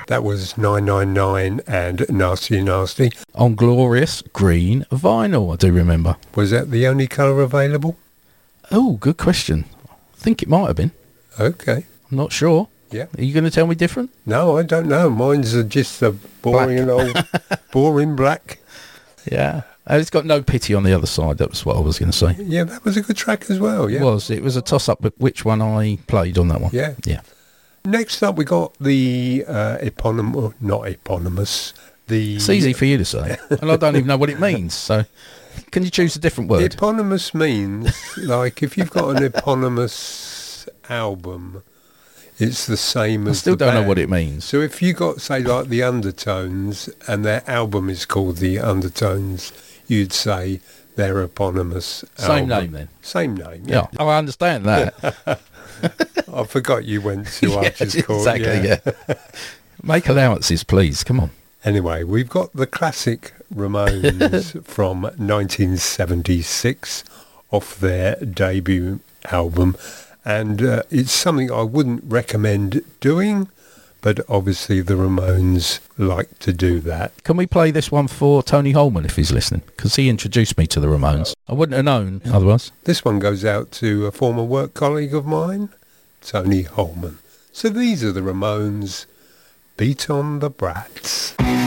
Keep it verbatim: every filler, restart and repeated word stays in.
That was nine nine nine and Nasty Nasty. On glorious green vinyl, I do remember. Was that the only colour available? Oh, good question. I think it might have been. Okay. I'm not sure. Yeah. Are you going to tell me different? No, I don't know. Mine's just a boring old, boring black. Yeah. And it's got No Pity on the other side. That was what I was going to say. Yeah, that was a good track as well. Yeah. It was. It was a toss-up with which one I played on that one. Yeah. Yeah. Next up, we got the uh, eponymous, not eponymous. The It's easy for you to say, and I don't even know what it means. So, can you choose a different word? Eponymous means like if you've got an eponymous album, it's the same I as. still the don't band. know what it means. So if you got say like the Undertones, and their album is called the Undertones, you'd say they're eponymous. Same album. name then. Same name. Yeah. Yeah. Oh, I understand that. I forgot you went to Yeah, Archer's Court. exactly. Yeah. Make allowances, please. Come on. Anyway, we've got the classic Ramones from nineteen seventy-six off their debut album, and uh, it's something I wouldn't recommend doing, but obviously the Ramones like to do that. Can we play this one for Tony Holman if he's listening? Because he introduced me to the Ramones. I wouldn't have known otherwise. This one goes out to a former work colleague of mine, Tony Holman. So these are the Ramones, Beat on the Brats.